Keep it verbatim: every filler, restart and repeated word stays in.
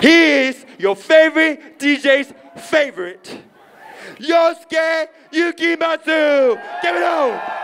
He is your favorite D J's favorite. Yosuke Yukimatsu. Give it up.